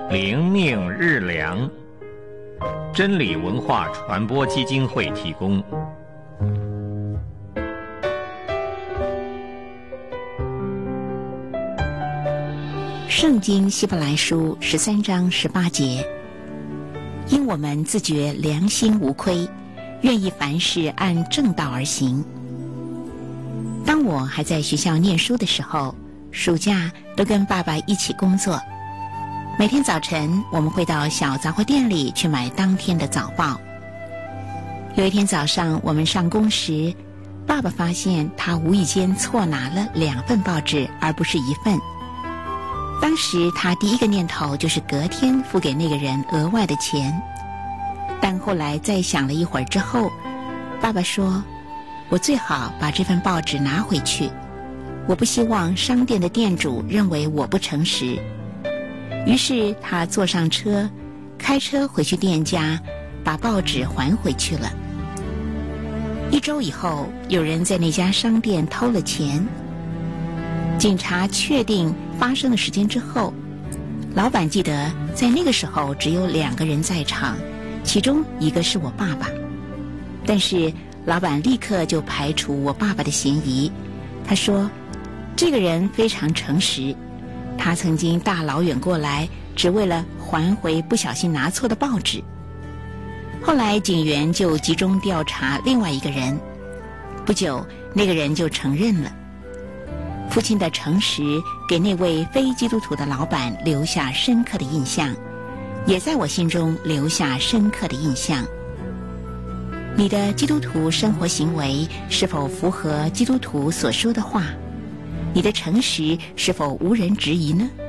灵命日粮，真理文化传播基金会提供。 圣经希伯来书13章18节，因我们自觉良心无亏，愿意凡事按正道而行。当我还在学校念书的时候，暑假都跟爸爸一起工作。每天早晨我们会到小杂货店里去买当天的早报。有一天早上我们上工时，爸爸发现他无意间错拿了2份报纸而不是1份。当时他第一个念头就是隔天付给那个人额外的钱，但后来再想了一会儿之后，爸爸说，我最好把这份报纸拿回去，我不希望商店的店主认为我不诚实。于是他坐上车，开车回去店家，把报纸还回去了。1周以后，有人在那家商店偷了钱。警察确定发生的时间之后，老板记得在那个时候只有2个人在场，其中1个是我爸爸。但是老板立刻就排除我爸爸的嫌疑，他说这个人非常诚实，他曾经大老远过来只为了还回不小心拿错的报纸。后来警员就集中调查另外1个人，不久那个人就承认了。父亲的诚实给那位非基督徒的老板留下深刻的印象，也在我心中留下深刻的印象。你的基督徒生活行为是否符合基督徒所说的话？你的诚实是否无人质疑呢？